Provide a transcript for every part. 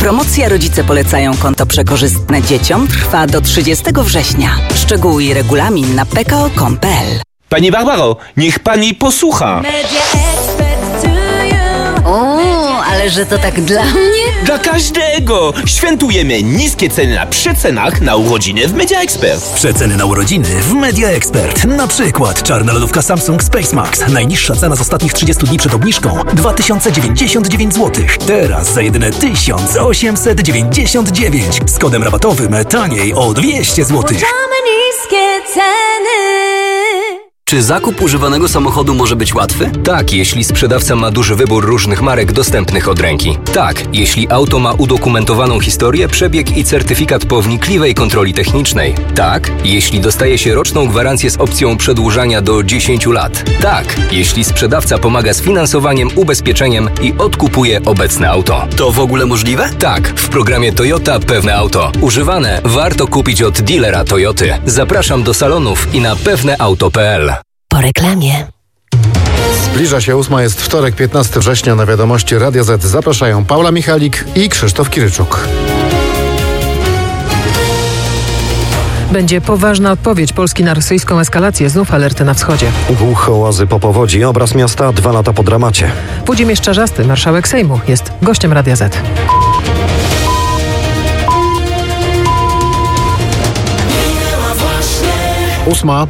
Promocja Rodzice polecają konto przekorzystne dzieciom trwa do 30 września. Szczegóły i regulamin na pko.com.pl. Pani Barbaro, niech pani posłucha. O, ale że to tak dla mnie? Dla każdego! Świętujemy niskie ceny na przecenach na urodziny w Media Expert. Przeceny na urodziny w Media Expert. Na przykład czarna lodówka Samsung Space Max. Najniższa cena z ostatnich 30 dni przed obniżką 2099 zł. Teraz za jedyne 1899. Z kodem rabatowym taniej o 200 zł. niskie ceny. Czy zakup używanego samochodu może być łatwy? Tak, jeśli sprzedawca ma duży wybór różnych marek dostępnych od ręki. Tak, jeśli auto ma udokumentowaną historię, przebieg i certyfikat po wnikliwej kontroli technicznej. Tak, jeśli dostaje się roczną gwarancję z opcją przedłużania do 10 lat. Tak, jeśli sprzedawca pomaga z finansowaniem, ubezpieczeniem i odkupuje obecne auto. To w ogóle możliwe? Tak, w programie Toyota Pewne Auto. Używane warto kupić od dealera Toyoty. Zapraszam do salonów i na pewneauto.pl. Po reklamie. Zbliża się 8, jest wtorek, 15 września. Na wiadomości Radia Z zapraszają Paula Michalik i Krzysztof Kiryczuk. Będzie poważna odpowiedź Polski na rosyjską eskalację. Znów alerty na wschodzie. Głuchołazy po powodzi. Obraz miasta 2 lata po dramacie. Włodzimierz Czarzasty, marszałek Sejmu, jest gościem Radia Z. Ósma.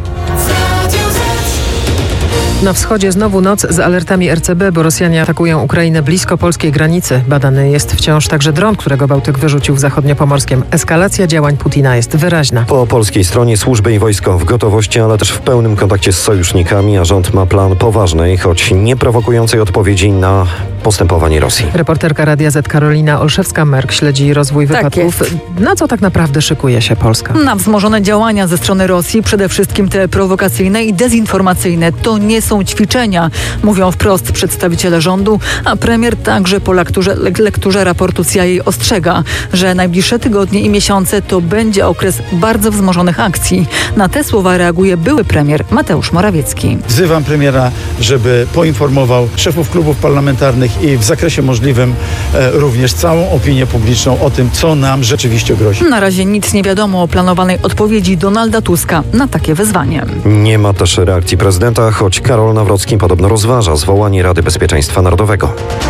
Na wschodzie znowu noc z alertami RCB, bo Rosjanie atakują Ukrainę blisko polskiej granicy. Badany jest wciąż także dron, którego Bałtyk wyrzucił w zachodniopomorskiem. Eskalacja działań Putina jest wyraźna. Po polskiej stronie służby i wojsko w gotowości, ale też w pełnym kontakcie z sojusznikami, a rząd ma plan poważnej, choć nieprowokującej odpowiedzi na postępowanie Rosji. Reporterka Radia Z Karolina Olszewska-Merk śledzi rozwój wypadków. Na co tak naprawdę szykuje się Polska? Na wzmożone działania ze strony Rosji, przede wszystkim te prowokacyjne i dezinformacyjne. To nie są ćwiczenia, mówią wprost przedstawiciele rządu, a premier także po lekturze raportu CIA ostrzega, że najbliższe tygodnie i miesiące to będzie okres bardzo wzmożonych akcji. Na te słowa reaguje były premier Mateusz Morawiecki. Wzywam premiera, żeby poinformował szefów klubów parlamentarnych i w zakresie możliwym również całą opinię publiczną o tym, co nam rzeczywiście grozi. Na razie nic nie wiadomo o planowanej odpowiedzi Donalda Tuska na takie wezwanie. Nie ma też reakcji prezydenta, choć Karol Nawrocki podobno rozważa zwołanie Rady Bezpieczeństwa Narodowego.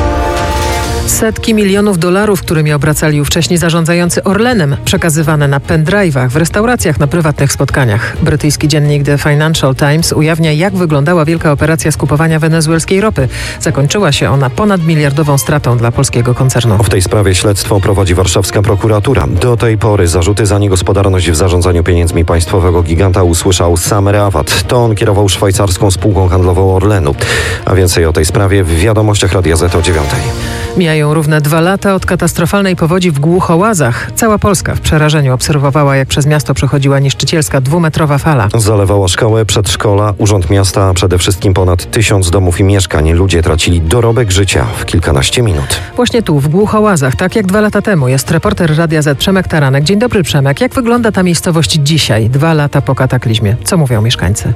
Setki milionów dolarów, którymi obracali ówcześni zarządzający Orlenem, przekazywane na pendrive'ach, w restauracjach, na prywatnych spotkaniach. Brytyjski dziennik The Financial Times ujawnia, jak wyglądała wielka operacja skupowania wenezuelskiej ropy. Zakończyła się ona ponadmiliardową stratą dla polskiego koncernu. W tej sprawie śledztwo prowadzi warszawska prokuratura. Do tej pory zarzuty za niegospodarność w zarządzaniu pieniędzmi państwowego giganta usłyszał sam Rawat. To on kierował szwajcarską spółką handlową Orlenu. A więcej o tej sprawie w wiadomościach Radia Z o 9:00. Mijają równe 2 lata od katastrofalnej powodzi w Głuchołazach. Cała Polska w przerażeniu obserwowała, jak przez miasto przechodziła niszczycielska 2-metrowa fala. Zalewała szkoły, przedszkola, urząd miasta, a przede wszystkim ponad 1000 domów i mieszkań. Ludzie tracili dorobek życia w kilkanaście minut. Właśnie tu, w Głuchołazach, tak jak 2 lata temu, jest reporter Radia Z Przemek Taranek. Dzień dobry, Przemek. Jak wygląda ta miejscowość dzisiaj, 2 lata po kataklizmie? Co mówią mieszkańcy?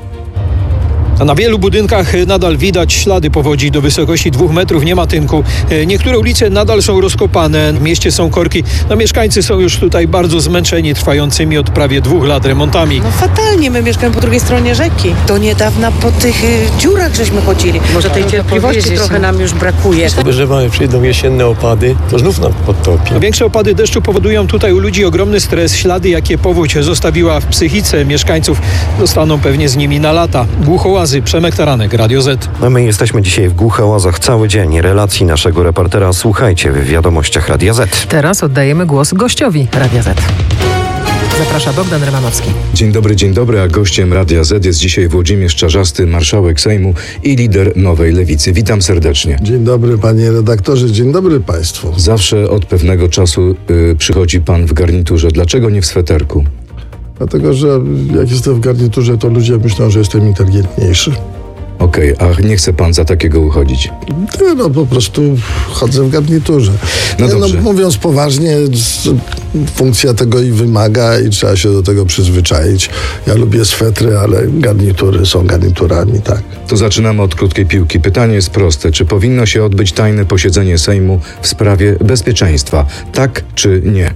A na wielu budynkach nadal widać ślady powodzi do wysokości 2 metrów, nie ma tynku. Niektóre ulice nadal są rozkopane, w mieście są korki. No, mieszkańcy są już tutaj bardzo zmęczeni trwającymi od prawie 2 lat remontami. No fatalnie, my mieszkamy po drugiej stronie rzeki. Do niedawna po tych dziurach żeśmy chodzili. Może tej cierpliwości trochę nam już brakuje. Podejrzewamy, przyjdą jesienne opady, to znów nam podtopi. Większe opady deszczu powodują tutaj u ludzi ogromny stres. Ślady, jakie powódź zostawiła w psychice mieszkańców, zostaną pewnie z nimi na lata. Głuchołazy, Przemek Taranek, Radio Z. A my jesteśmy dzisiaj w Głuchołazach cały dzień. Relacji naszego reportera słuchajcie w wiadomościach Radia Z. Teraz oddajemy głos gościowi Radia Z. Zaprasza Bogdan Rymanowski. Dzień dobry, a gościem Radia Z jest dzisiaj Włodzimierz Czarzasty, marszałek Sejmu i lider Nowej Lewicy. Witam serdecznie. Dzień dobry panie redaktorze, dzień dobry państwu. Zawsze od pewnego czasu przychodzi pan w garniturze. Dlaczego nie w sweterku? Dlatego, że jak jestem w garniturze, to ludzie myślą, że jestem inteligentniejszy. Okej, a nie chce pan za takiego uchodzić? No po prostu chodzę w garniturze. No dobrze. Mówiąc poważnie, funkcja tego i wymaga i trzeba się do tego przyzwyczaić. Ja lubię swetry, ale garnitury są garniturami, tak. To zaczynamy od krótkiej piłki. Pytanie jest proste. Czy powinno się odbyć tajne posiedzenie Sejmu w sprawie bezpieczeństwa? Tak czy nie?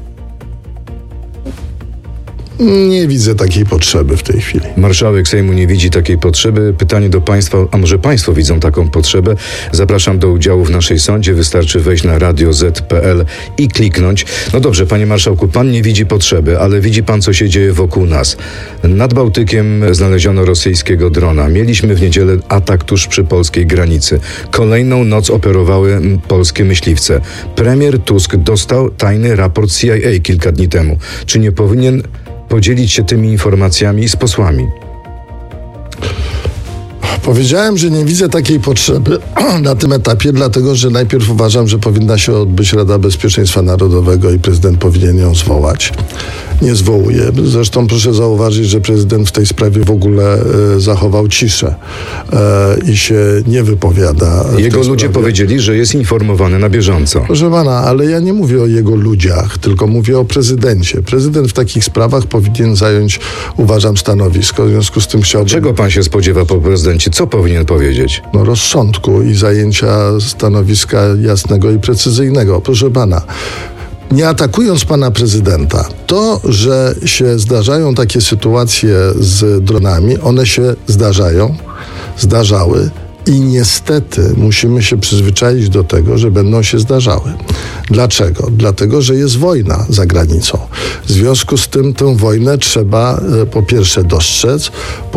Nie widzę takiej potrzeby w tej chwili. Marszałek Sejmu nie widzi takiej potrzeby. Pytanie do państwa, a może państwo widzą taką potrzebę? Zapraszam do udziału w naszej sądzie. Wystarczy wejść na radioz.pl i kliknąć. No dobrze, panie marszałku, pan nie widzi potrzeby, ale widzi pan, co się dzieje wokół nas. Nad Bałtykiem znaleziono rosyjskiego drona. Mieliśmy w niedzielę atak tuż przy polskiej granicy. Kolejną noc operowały polskie myśliwce. Premier Tusk dostał tajny raport CIA kilka dni temu. Czy nie powinien podzielić się tymi informacjami z posłami? Powiedziałem, że nie widzę takiej potrzeby na tym etapie, dlatego że najpierw uważam, że powinna się odbyć Rada Bezpieczeństwa Narodowego i prezydent powinien ją zwołać. Nie zwołuje. Zresztą proszę zauważyć, że prezydent w tej sprawie w ogóle zachował ciszę i się nie wypowiada. Jego ludzie powiedzieli, że jest informowany na bieżąco. Proszę pana, ale ja nie mówię o jego ludziach, tylko mówię o prezydencie. Prezydent w takich sprawach powinien zająć, uważam, stanowisko. W związku z tym chciałbym... Czego pan się spodziewa po prezydencie? Co powinien powiedzieć? No, rozsądku i zajęcia stanowiska jasnego i precyzyjnego. Proszę pana, nie atakując pana prezydenta, to, że się zdarzają takie sytuacje z dronami, one się zdarzały i niestety musimy się przyzwyczaić do tego, że będą się zdarzały. Dlaczego? Dlatego, że jest wojna za granicą. W związku z tym tę wojnę trzeba po pierwsze dostrzec,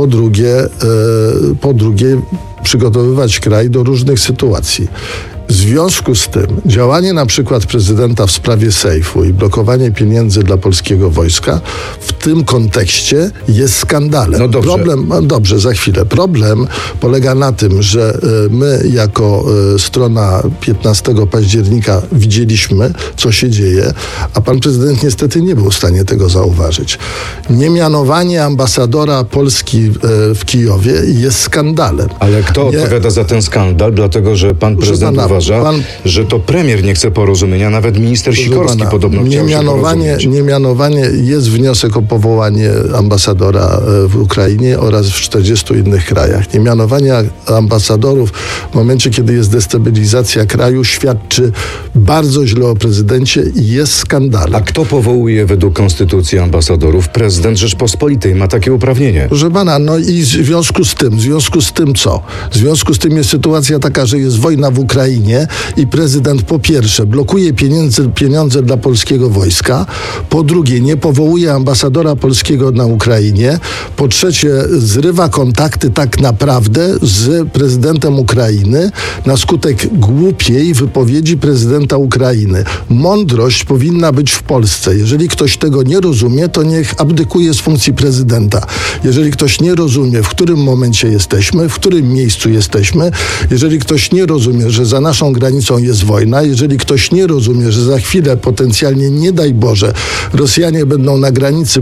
po drugie przygotowywać kraj do różnych sytuacji. W związku z tym działanie na przykład prezydenta w sprawie sejfu i blokowanie pieniędzy dla polskiego wojska w tym kontekście jest skandalem. No dobrze. Dobrze, za chwilę. Problem polega na tym, że my jako strona 15 października widzieliśmy, co się dzieje, a pan prezydent niestety nie był w stanie tego zauważyć. Niemianowanie ambasadora Polski w Kijowie jest skandalem. Ale kto odpowiada za ten skandal? Dlatego, że pan prezydent uważa, że to premier nie chce porozumienia, nawet minister Sikorski podobno chciał się porozumieć. Niemianowanie jest wniosek o powołanie ambasadora w Ukrainie oraz w 40 innych krajach. Niemianowanie ambasadorów w momencie, kiedy jest destabilizacja kraju, świadczy bardzo źle o prezydencie i jest skandalem. A kto powołuje według konstytucji ambasadorów? Prezydent Rzeczpospolitej ma takie uprawnienie. Proszę pana, no i w związku z tym co? W związku z tym jest sytuacja taka, że jest wojna w Ukrainie i prezydent po pierwsze blokuje pieniądze dla polskiego wojska, po drugie nie powołuje ambasadora polskiego na Ukrainie, po trzecie zrywa kontakty tak naprawdę z prezydentem Ukrainy na skutek głupiej wypowiedzi prezydenta Ukrainy. Mądrość powinna być w Polsce. Jeżeli ktoś tego nie rozumie, to niech abdykuje z funkcji prezydenta. Jeżeli ktoś nie rozumie, w którym momencie jesteśmy, w którym miejscu jesteśmy, jeżeli ktoś nie rozumie, że za naszą granicą jest wojna, jeżeli ktoś nie rozumie, że za chwilę potencjalnie, nie daj Boże, Rosjanie będą na granicy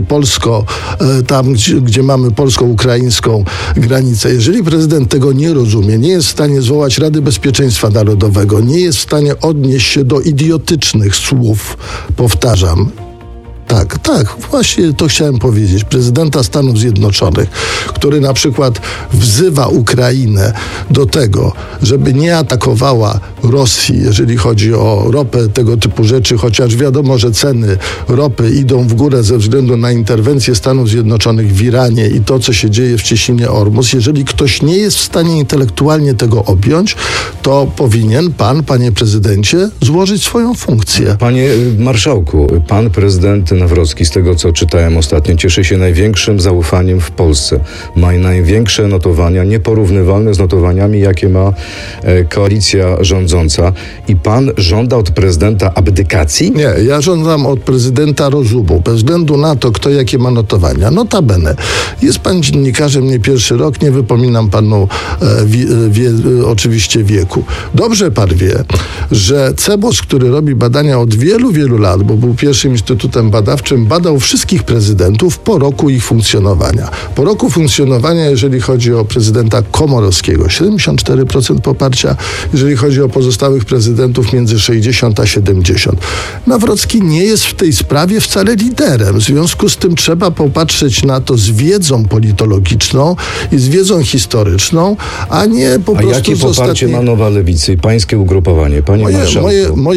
tam gdzie mamy polsko-ukraińską granicę. Jeżeli prezydent tego nie rozumie, nie jest w stanie zwołać Rady Bezpieczeństwa Narodowego, nie jest w stanie odnieść się do idiotycznych słów, powtarzam, tak, właśnie to chciałem powiedzieć. Prezydenta Stanów Zjednoczonych, który na przykład wzywa Ukrainę do tego, żeby nie atakowała Rosji, jeżeli chodzi o ropę, tego typu rzeczy, chociaż wiadomo, że ceny ropy idą w górę ze względu na interwencję Stanów Zjednoczonych w Iranie i to, co się dzieje w Cieśninie Ormus. Jeżeli ktoś nie jest w stanie intelektualnie tego objąć, to powinien pan, panie prezydencie, złożyć swoją funkcję. Panie marszałku, pan prezydent Nawrocki, z tego co czytałem ostatnio, cieszy się największym zaufaniem w Polsce. Ma największe notowania, nieporównywalne z notowaniami, jakie ma koalicja rządząca. I pan żąda od prezydenta abdykacji? Nie, ja żądam od prezydenta rozumu, bez względu na to, kto jakie ma notowania. Notabene, jest pan dziennikarzem nie pierwszy rok, nie wypominam panu oczywiście wieku. Dobrze pan wie, że CBOS, który robi badania od wielu, wielu lat, bo był pierwszym instytutem badań badawczym badał wszystkich prezydentów po roku ich funkcjonowania. Po roku funkcjonowania, jeżeli chodzi o prezydenta Komorowskiego, 74% poparcia, jeżeli chodzi o pozostałych prezydentów między 60 a 70. Nawrocki nie jest w tej sprawie wcale liderem. W związku z tym trzeba popatrzeć na to z wiedzą politologiczną i z wiedzą historyczną, a nie po prostu jakie poparcie ma Nowa Lewicy i pańskie ugrupowanie? Panie marszałku,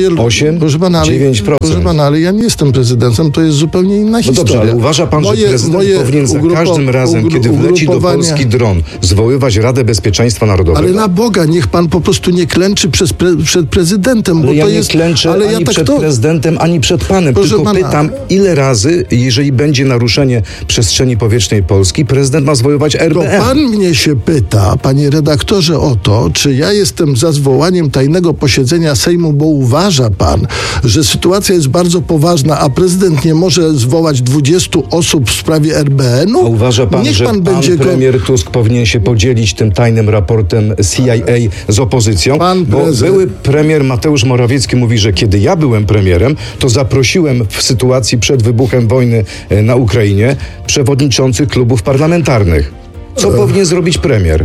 8, proszę pana, 9%. Proszę pana, ale ja nie jestem prezydentem, to jest zupełnie inna historia. Dobrze, ale uważa pan, że prezydent powinien za każdym razem, kiedy wleci do Polski dron, zwoływać Radę Bezpieczeństwa Narodowego? Ale na Boga, niech pan po prostu nie klęczy przed prezydentem, ale bo ja to nie jest... klęczę ale ani ja tak przed prezydentem, ani przed panem. Proszę tylko pana, pytam, ile razy, jeżeli będzie naruszenie przestrzeni powietrznej Polski, prezydent ma zwoływać RBM? To pan mnie się pyta, panie redaktorze, o to, czy ja jestem za zwołaniem tajnego posiedzenia Sejmu, bo uważa pan, że sytuacja jest bardzo poważna, a prezydent nie może zwołać 20 osób w sprawie RBN-u? A uważa pan, niech że pan premier Tusk powinien się podzielić tym tajnym raportem CIA z opozycją? Bo były premier Mateusz Morawiecki mówi, że kiedy ja byłem premierem, to zaprosiłem w sytuacji przed wybuchem wojny na Ukrainie przewodniczących klubów parlamentarnych. Co powinien zrobić premier?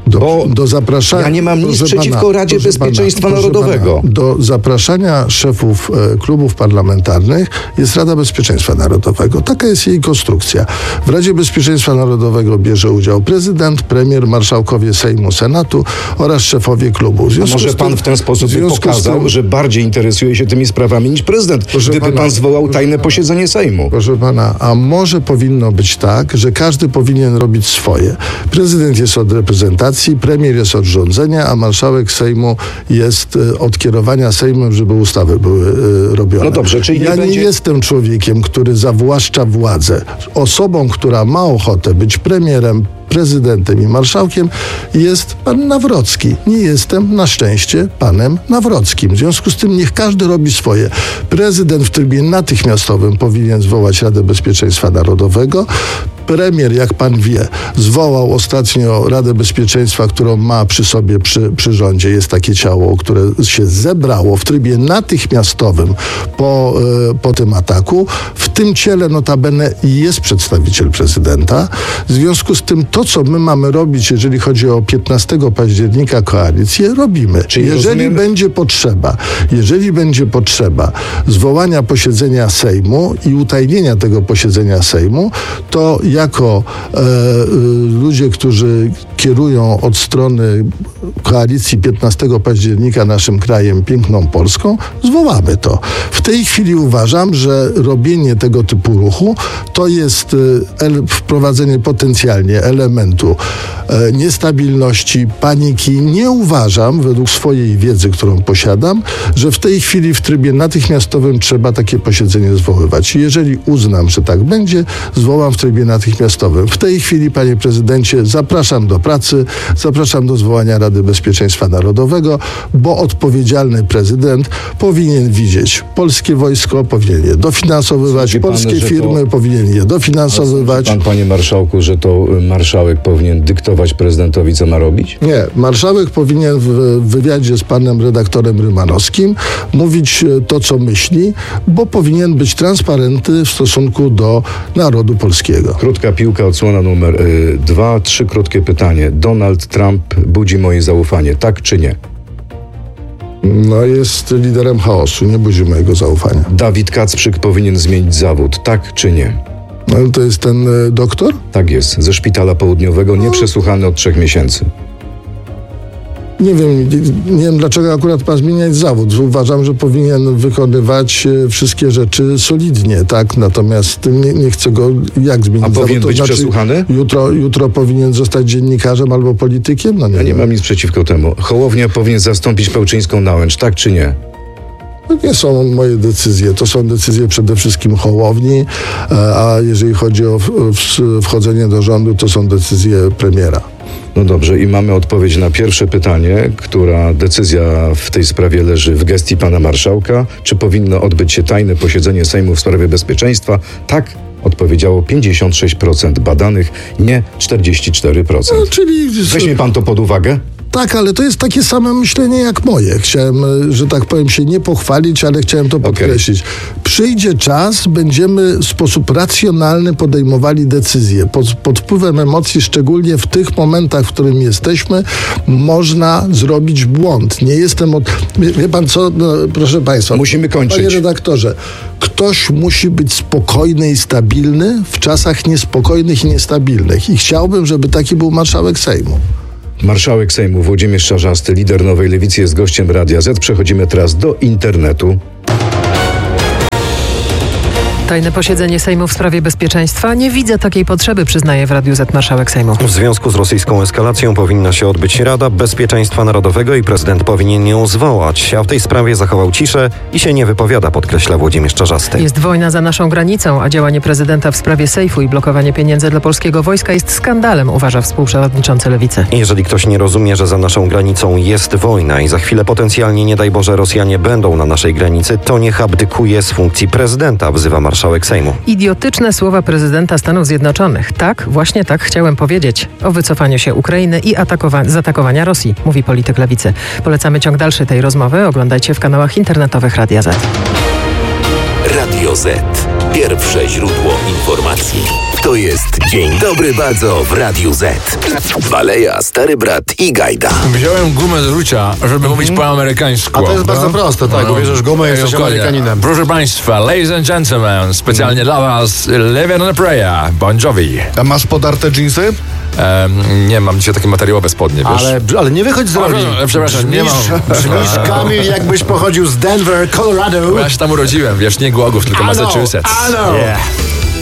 Do zapraszania, ja nie mam nic przeciwko Radzie Bezpieczeństwa Narodowego. Do zapraszania szefów klubów parlamentarnych jest Rada Bezpieczeństwa Narodowego. Taka jest jej konstrukcja. W Radzie Bezpieczeństwa Narodowego bierze udział prezydent, premier, marszałkowie Sejmu, Senatu oraz szefowie klubu. A może pan w ten sposób pokazał, że bardziej interesuje się tymi sprawami niż prezydent, gdyby pan zwołał tajne posiedzenie Sejmu? Proszę pana, a może powinno być tak, że każdy powinien robić swoje. Prezydent jest od reprezentacji, premier jest od rządzenia, a marszałek Sejmu jest od kierowania Sejmem, żeby ustawy były robione. No dobrze, czyli ja nie jestem człowiekiem, który zawłaszcza władzę. Osobą, która ma ochotę być premierem, prezydentem i marszałkiem jest pan Nawrocki. Nie jestem na szczęście panem Nawrockim. W związku z tym niech każdy robi swoje. Prezydent w trybie natychmiastowym powinien zwołać Radę Bezpieczeństwa Narodowego. Premier, jak pan wie, zwołał ostatnio Radę Bezpieczeństwa, którą ma przy sobie przy rządzie. Jest takie ciało, które się zebrało w trybie natychmiastowym po tym ataku. W tym ciele notabene jest przedstawiciel prezydenta. W związku z tym to, co my mamy robić, jeżeli chodzi o 15 października koalicję, robimy. Czyli Jeżeli będzie potrzeba zwołania posiedzenia Sejmu i utajnienia tego posiedzenia Sejmu, to jako ludzie, którzy kierują od strony koalicji 15 października naszym krajem, piękną Polską, zwołamy to. W tej chwili uważam, że robienie tego typu ruchu to jest wprowadzenie potencjalnie elementu niestabilności, paniki. Nie uważam, według swojej wiedzy, którą posiadam, że w tej chwili w trybie natychmiastowym trzeba takie posiedzenie zwoływać. Jeżeli uznam, że tak będzie, zwołam w trybie natychmiastowym. W tej chwili, panie prezydencie, zapraszam do pracy, zapraszam do zwołania Rady Bezpieczeństwa Narodowego, bo odpowiedzialny prezydent powinien widzieć polskie wojsko, powinien je dofinansowywać, polskie firmy powinien je dofinansowywać. Pan, panie marszałku, że to marszałek powinien dyktować prezydentowi, co ma robić? Nie, marszałek powinien w wywiadzie z panem redaktorem Rymanowskim mówić to, co myśli, bo powinien być transparentny w stosunku do narodu polskiego. Krótka piłka, odsłona numer 2. 3 krótkie pytanie. Donald Trump budzi moje zaufanie, tak czy nie? No, jest liderem chaosu, nie budzi mojego zaufania. Dawid Kacprzyk powinien zmienić zawód, tak czy nie? No, ale to jest ten doktor? Tak jest, ze szpitala południowego, nieprzesłuchany od 3 miesięcy. Nie wiem, dlaczego akurat ma zmieniać zawód. Uważam, że powinien wykonywać wszystkie rzeczy solidnie, tak? Natomiast nie chcę go jak zmienić zawód. A powinien być przesłuchany? Jutro powinien zostać dziennikarzem albo politykiem? No nie. Ja nie mam nic przeciwko temu. Hołownia powinien zastąpić Pełczyńską na Łęcz, tak czy nie? To nie są moje decyzje, to są decyzje przede wszystkim Hołowni, a jeżeli chodzi o wchodzenie do rządu, to są decyzje premiera. No dobrze, i mamy odpowiedź na pierwsze pytanie, która decyzja w tej sprawie leży w gestii pana marszałka. Czy powinno odbyć się tajne posiedzenie Sejmu w sprawie bezpieczeństwa? Tak odpowiedziało 56% badanych, nie 44%. No, czyli... Weźmie pan to pod uwagę? Tak, ale to jest takie same myślenie jak moje. Chciałem, że tak powiem, się nie pochwalić, ale chciałem to podkreślić. przyjdzie czas, będziemy w sposób racjonalny podejmowali decyzje. Pod wpływem emocji, szczególnie w tych momentach, w którym jesteśmy, można zrobić błąd. Nie jestem Wie pan co? No, proszę państwa. Musimy kończyć. Panie redaktorze, ktoś musi być spokojny i stabilny w czasach niespokojnych i niestabilnych. I chciałbym, żeby taki był marszałek Sejmu. Marszałek Sejmu Włodzimierz Czarzasty, lider Nowej Lewicy, jest gościem Radia Z. Przechodzimy teraz do internetu. Tajne posiedzenie Sejmu w sprawie bezpieczeństwa. Nie widzę takiej potrzeby, przyznaje w Radiu Z marszałek Sejmu. W związku z rosyjską eskalacją powinna się odbyć Rada Bezpieczeństwa Narodowego i prezydent powinien ją zwołać, a w tej sprawie zachował ciszę i się nie wypowiada, podkreśla Włodzimierz Czarzasty. Jest wojna za naszą granicą, a działanie prezydenta w sprawie sejfu i blokowanie pieniędzy dla polskiego wojska jest skandalem, uważa współprzewodniczący Lewicy. Jeżeli ktoś nie rozumie, że za naszą granicą jest wojna i za chwilę potencjalnie, nie daj Boże, Rosjanie będą na naszej granicy, to niech abdykuje z funkcji prezydenta, wzywa marszałek Sejmu. Idiotyczne słowa prezydenta Stanów Zjednoczonych. Tak, właśnie tak chciałem powiedzieć o wycofaniu się Ukrainy i zaatakowania Rosji, mówi polityk Lewicy. Polecamy ciąg dalszy tej rozmowy. Oglądajcie w kanałach internetowych Radia Z. Radio Z. Pierwsze źródło informacji. To jest Dzień Dobry Bardzo w Radiu Z. Baleja, Stary Brat i Gajda. Wziąłem gumę z rzucia, żeby mówić po amerykańsku. A to jest bardzo proste, tak, ubierzesz gumę i jesteś Amerykaninem. Proszę Państwa, ladies and gentlemen, specjalnie dla Was Living on a Prayer, Bon Jovi. A masz podarte dżinsy? Nie, mam dzisiaj takie materiałowe spodnie, wiesz. Ale nie wychodź z roli. Przepraszam, nie mam. Brzmisz, Kamil, jakbyś pochodził z Denver, Colorado. Ja się tam urodziłem, wiesz, nie Głogów, tylko Massachusetts. I know. Yeah.